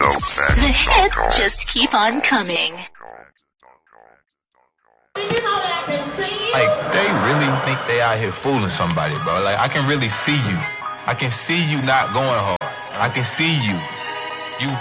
The hits just keep on coming. Like, they really think they out here fooling somebody, bro. Like, I can really see you. I can see you not going hard. I can see you